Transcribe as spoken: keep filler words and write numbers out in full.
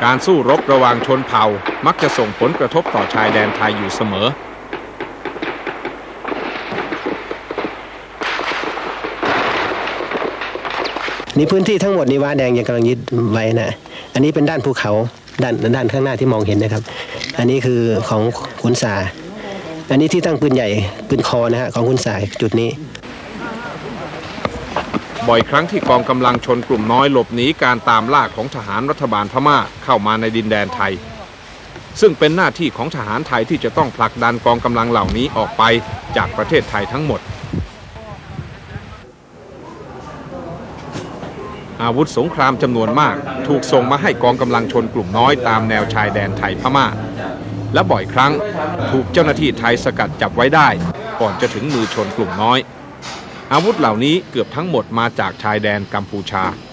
การสู้รบระหว่างชนเผ่ามักจะส่งผลกระทบต่อชายแดนไทยอยู่เสมอนี่พื้นที่ทั้งหมดนี่ว้าแดงยังกำลังยึดไว้นะอันนี้เป็นด้านภูเขาด้านด้านข้างหน้าที่มองเห็นนะครับอันนี้คือของขุนสาอันนี้ที่ตั้งปืนใหญ่ปืนคอนะฮะของขุนสาจุดนี้บ่อยครั้งที่กองกำลังชนกลุ่มน้อยหลบหนีการตามล่าของทหารรัฐบาลพม่าเข้ามาในดินแดนไทยซึ่งเป็นหน้าที่ของทหารไทยที่จะต้องผลักดันกองกำลังเหล่านี้ออกไปจากประเทศไทยทั้งหมดอาวุธสงครามจำนวนมากถูกส่งมาให้กองกำลังชนกลุ่มน้อยตามแนวชายแดนไทยพม่าและบ่อยครั้งถูกเจ้าหน้าที่ไทยสกัดจับไว้ได้ก่อนจะถึงมือชนกลุ่มน้อยอาวุธเหล่านี้เกือบทั้งหมดมาจากชายแดนกัมพูชา